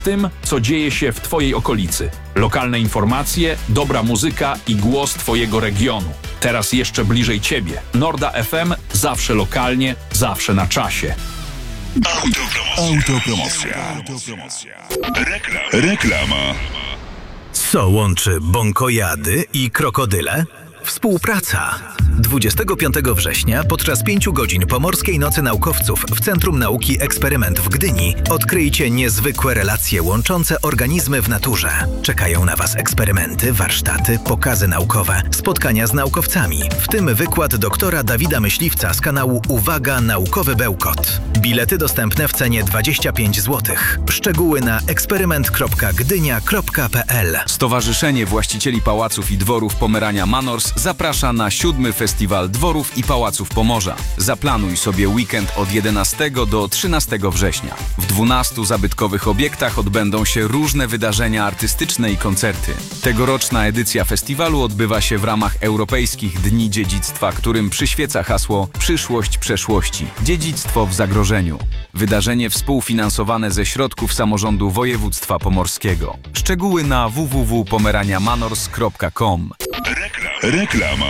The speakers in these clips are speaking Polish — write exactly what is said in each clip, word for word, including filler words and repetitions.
tym, co dzieje się w Twojej okolicy. Lokalne informacje, dobra muzyka i głos Twojego regionu. Teraz jeszcze bliżej Ciebie. Norda F M, zawsze lokalnie, zawsze na czasie. Autopromocja. Autopromocja. Rekla- reklama. Co łączy bąkojady i krokodyle? Współpraca. dwudziestego piątego września podczas pięciu godzin Pomorskiej Nocy Naukowców w Centrum Nauki Eksperyment w Gdyni odkryjcie niezwykłe relacje łączące organizmy w naturze. Czekają na Was eksperymenty, warsztaty, pokazy naukowe, spotkania z naukowcami, w tym wykład doktora Dawida Myśliwca z kanału Uwaga Naukowy Bełkot. Bilety dostępne w cenie dwadzieścia pięć złotych. Szczegóły na eksperyment kropka gdynia kropka p l. Stowarzyszenie Właścicieli Pałaców i Dworów Pomerania Manors zaprasza na siódmy Festiwal Dworów i Pałaców Pomorza. Zaplanuj sobie weekend od jedenastego do trzynastego września. W dwunastu zabytkowych obiektach odbędą się różne wydarzenia artystyczne i koncerty. Tegoroczna edycja festiwalu odbywa się w ramach Europejskich Dni Dziedzictwa, którym przyświeca hasło Przyszłość przeszłości. Dziedzictwo w zagrożeniu. Wydarzenie współfinansowane ze środków samorządu województwa pomorskiego. Szczegóły na w w w kropka pomerania manors kropka com. Reklama.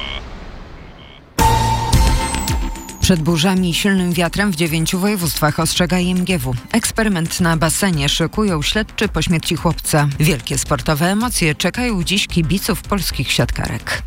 Przed burzami i silnym wiatrem w dziewięciu województwach ostrzega I M G W. Eksperyment na basenie szykują śledczy po śmierci chłopca. Wielkie sportowe emocje czekają dziś kibiców polskich siatkarek.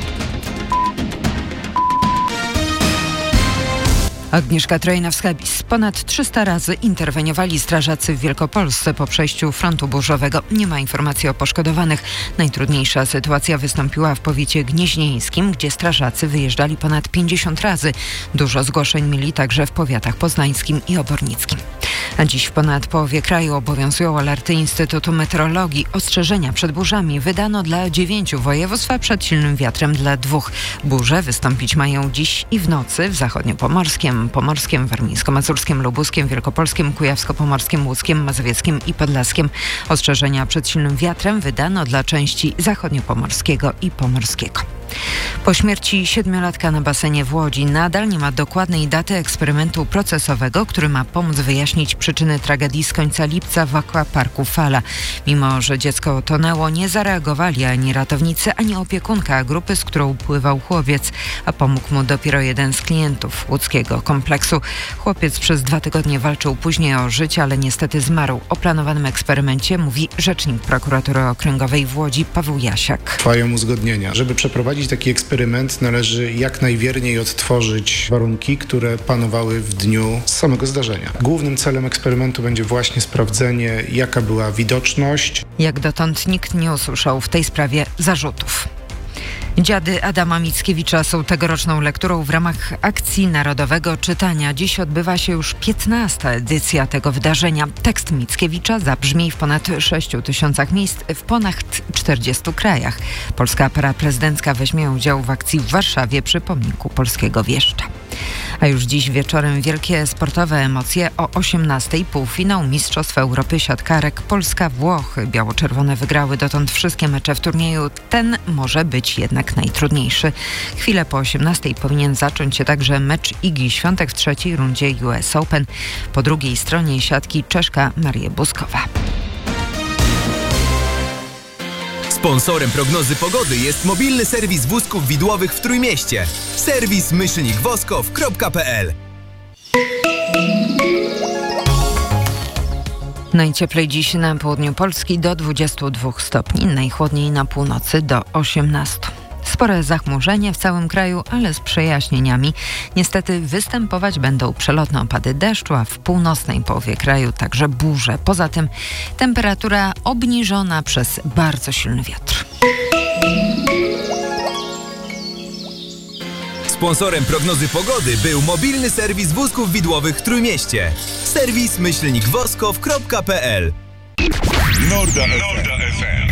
Agnieszka Trojna-Wschabis. Ponad trzysta razy interweniowali strażacy w Wielkopolsce po przejściu frontu burzowego. Nie ma informacji o poszkodowanych. Najtrudniejsza sytuacja wystąpiła w powiecie gnieźnieńskim, gdzie strażacy wyjeżdżali ponad pięćdziesiąt razy. Dużo zgłoszeń mieli także w powiatach poznańskim i obornickim. A dziś w ponad połowie kraju obowiązują alerty Instytutu Meteorologii. Ostrzeżenia przed burzami wydano dla dziewięciu województw, a przed silnym wiatrem dla dwóch. Burze wystąpić mają dziś i w nocy w zachodniopomorskim, pomorskim, warmińsko-mazurskim, lubuskim, wielkopolskim, kujawsko-pomorskim, łódzkim, mazowieckim i podlaskim. Ostrzeżenia przed silnym wiatrem wydano dla części zachodniopomorskiego i pomorskiego. Po śmierci siedmiolatka na basenie w Łodzi nadal nie ma dokładnej daty eksperymentu procesowego, który ma pomóc wyjaśnić przyczyny tragedii z końca lipca w akwaparku Fala. Mimo że dziecko tonęło, nie zareagowali ani ratownicy, ani opiekunka grupy, z którą pływał chłopiec, a pomógł mu dopiero jeden z klientów łódzkiego kompleksu. Chłopiec przez dwa tygodnie walczył później o życie, ale niestety zmarł. O planowanym eksperymencie mówi rzecznik prokuratury okręgowej w Łodzi Paweł Jasiak. Trwają uzgodnienia. Żeby przeprowadzić taki eksperyment, należy jak najwierniej odtworzyć warunki, które panowały w dniu samego zdarzenia. Głównym celem eksperymentu będzie właśnie sprawdzenie, jaka była widoczność. Jak dotąd nikt nie usłyszał w tej sprawie zarzutów. Dziady Adama Mickiewicza są tegoroczną lekturą w ramach akcji Narodowego Czytania. Dziś odbywa się już piętnasta edycja tego wydarzenia. Tekst Mickiewicza zabrzmi w ponad sześciu tysiącach miejsc w ponad czterdziestu krajach. Polska para prezydencka weźmie udział w akcji w Warszawie przy pomniku polskiego wieszcza. A już dziś wieczorem wielkie sportowe emocje o osiemnastej półfinał Mistrzostw Europy siatkarek Polska-Włochy. Biało-czerwone wygrały dotąd wszystkie mecze w turnieju. Ten może być jednak najtrudniejszy. Chwilę po osiemnastej powinien zacząć się także mecz Igi Świątek w trzeciej rundzie U S Open. Po drugiej stronie siatki Czeszka Maria Buskowa. Sponsorem prognozy pogody jest mobilny serwis wózków widłowych w Trójmieście. Serwis myślnik woskow kropka p l. Najcieplej dziś na południu Polski do dwudziestu dwóch stopni, najchłodniej na północy do osiemnastu. Spore zachmurzenie w całym kraju, ale z przejaśnieniami. Niestety występować będą przelotne opady deszczu, a w północnej połowie kraju także burze. Poza tym temperatura obniżona przez bardzo silny wiatr. Sponsorem prognozy pogody był mobilny serwis wózków widłowych w Trójmieście. Serwis myślnik woskow kropka p l. Norda F M.